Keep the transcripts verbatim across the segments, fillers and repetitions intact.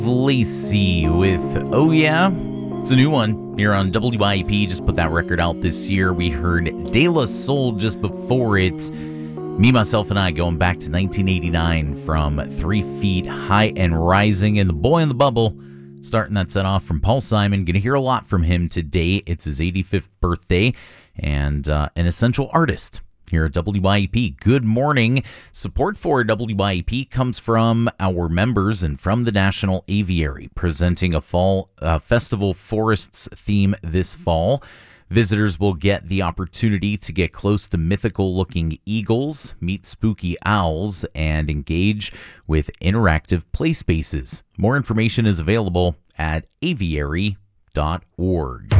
Lacey with Oh Yeah. It's a new one here on W I P. Just put that record out this year. We heard De La Soul just before it. Me, Myself, and I going back to nineteen eighty-nine from Three Feet High and Rising. And The Boy in the Bubble, starting that set off from Paul Simon. Going to hear a lot from him today. It's his eighty-fifth birthday and uh, an essential artist here at W I P. Good morning. Support for W I P comes from our members and from the National Aviary, presenting a fall uh, festival forests theme this fall. Visitors will get the opportunity to get close to mythical-looking eagles, meet spooky owls, and engage with interactive play spaces. More information is available at aviary dot org.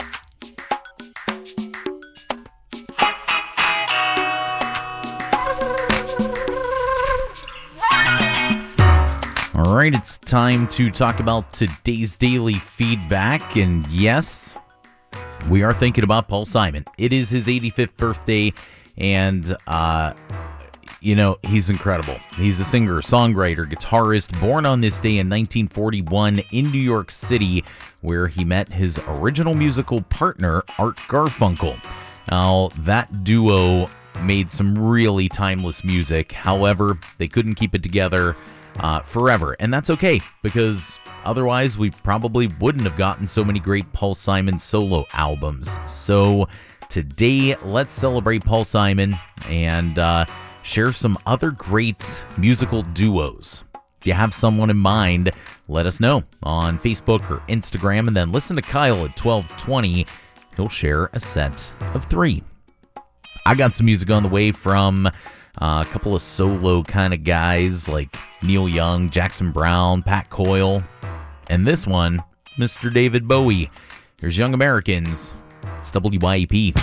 All right, it's time to talk about today's daily feedback, and yes, we are thinking about Paul Simon. It is his eighty-fifth birthday, and, uh, you know, he's incredible. He's a singer, songwriter, guitarist, born on this day in nineteen forty-one in New York City, where he met his original musical partner, Art Garfunkel. Now, that duo made some really timeless music. However, they couldn't keep it together Uh, forever, and that's okay, because otherwise we probably wouldn't have gotten so many great Paul Simon solo albums. So today, let's celebrate Paul Simon and uh, share some other great musical duos. If you have someone in mind, let us know on Facebook or Instagram, and then listen to Kyle at twelve twenty. He'll share a set of three. I got some music on the way from Uh, a couple of solo kind of guys like Neil Young, Jackson Browne, Pat Coyle, and this one, Mister David Bowie. Here's Young Americans. It's W I P.